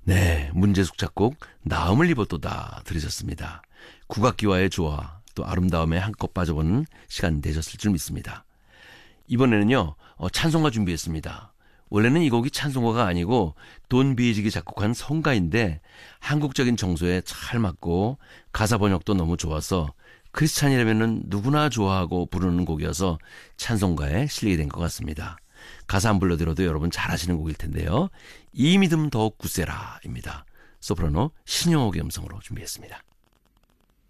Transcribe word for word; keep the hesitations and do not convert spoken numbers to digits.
네, 문제숙 작곡 나음을 입었도다 들으셨습니다. 국악기와의 조화 또 아름다움에 한껏 빠져보는 시간 되셨을 줄 믿습니다. 이번에는요 어, 찬송가 준비했습니다. 원래는 이 곡이 찬송가가 아니고 돈 비에직이 작곡한 성가인데 한국적인 정서에 잘 맞고 가사 번역도 너무 좋아서 크리스찬이라면 누구나 좋아하고 부르는 곡이어서 찬송가에 실리게 된 것 같습니다. 가사 안 불러드려도 여러분 잘 아시는 곡일 텐데요. 이 믿음 더욱 굳세라 입니다. 소프라노 신영옥의 음성으로 준비했습니다.